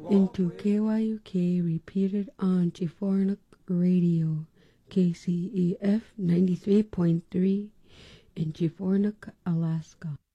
into KYUK repeated on Chifornik Radio, KCEF 93.3 in Chifornik, Alaska.